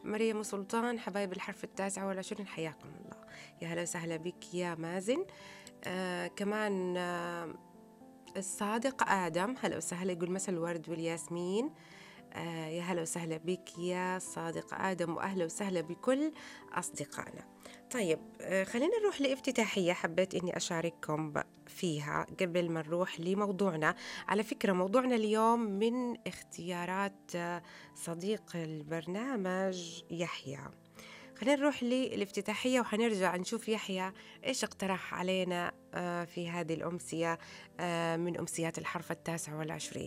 مريم وسلطان حبايب الحرف 29 حياكم الله. يا هلا وسهلا بك يا مازن. كمان الصادق آدم هلا وسهلا، يقول مساء الورد والياسمين. يا هلا وسهلا بك يا صادق آدم، وأهلا وسهلا بكل أصدقائنا. طيب خلينا نروح لافتتاحية حبيت إني أشارككم فيها قبل ما نروح لموضوعنا. على فكرة موضوعنا اليوم من اختيارات صديق البرنامج يحيى. خلينا نروح للافتتاحية وحنرجع نشوف يحيى إيش اقترح علينا في هذه الأمسية من أمسيات الحرف 29.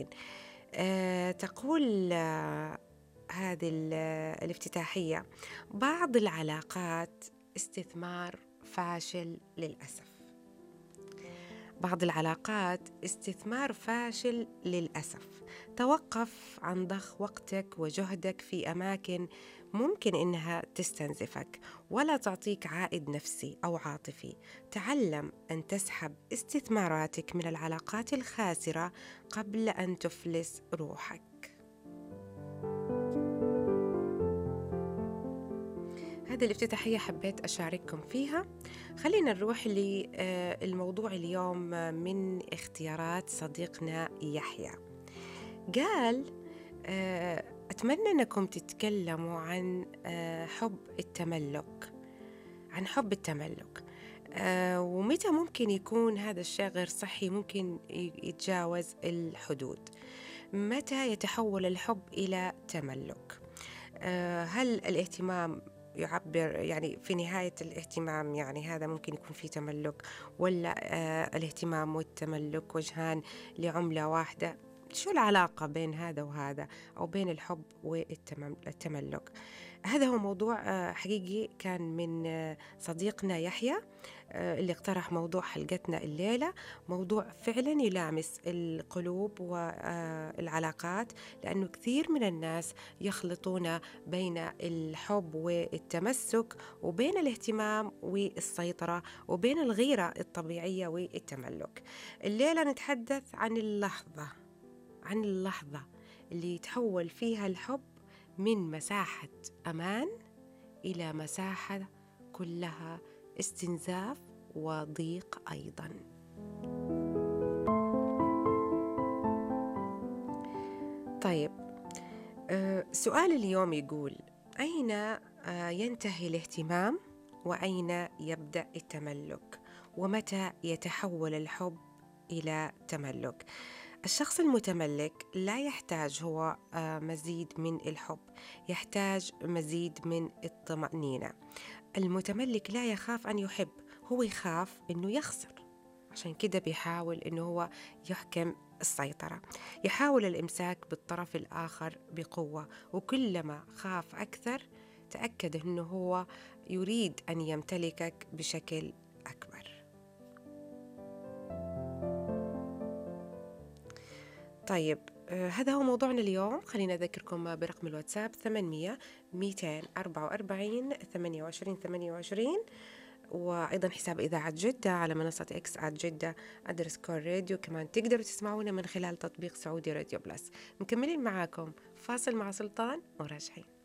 تقول هذه الافتتاحية: بعض العلاقات استثمار فاشل للأسف. بعض العلاقات استثمار فاشل للأسف. توقف عن ضخ وقتك وجهدك في أماكن ممكن إنها تستنزفك ولا تعطيك عائد نفسي أو عاطفي. تعلم أن تسحب استثماراتك من العلاقات الخاسرة قبل أن تفلس روحك. هذه الافتتاحية حبيت أشارككم فيها. خلينا نروح للموضوع اليوم من اختيارات صديقنا يحيى. قال أتمنى أنكم تتكلموا عن حب التملك، عن حب التملك، ومتى ممكن يكون هذا الشيء غير صحي، ممكن يتجاوز الحدود. متى يتحول الحب إلى تملك؟ هل الاهتمام يعبر، يعني في نهاية الاهتمام يعني هذا ممكن يكون فيه تملك، ولا الاهتمام والتملك وجهان لعملة واحدة؟ شو العلاقة بين هذا وهذا، أو بين الحب والتملك؟ هذا هو موضوع حقيقي كان من صديقنا يحيى اللي اقترح موضوع حلقتنا الليلة. موضوع فعلا يلامس القلوب والعلاقات، لأنه كثير من الناس يخلطون بين الحب والتمسك، وبين الاهتمام والسيطرة، وبين الغيرة الطبيعية والتملك. الليلة نتحدث عن اللحظة، عن اللحظة اللي يتحول فيها الحب من مساحة أمان إلى مساحة كلها استنزاف وضيق أيضا. طيب سؤال اليوم يقول: أين ينتهي الاهتمام وأين يبدأ التملك؟ ومتى يتحول الحب إلى تملك؟ الشخص المتملك لا يحتاج هو مزيد من الحب، يحتاج مزيد من الطمأنينة. المتملك لا يخاف أن يحب، هو يخاف أنه يخسر، عشان كده بيحاول أنه هو يحكم السيطرة، يحاول الإمساك بالطرف الآخر بقوة، وكلما خاف أكثر تأكد أنه هو يريد أن يمتلكك بشكل أكبر. طيب هذا هو موضوعنا اليوم. خلينا أذكركم برقم الواتساب 800 244 28 28، وأيضا حساب إذاعة جدة على منصة إكس @جدة _راديو. كمان تقدروا تسمعونا من خلال تطبيق سعودي راديو بلس. مكملين معاكم فاصل مع سلطان وراجعين.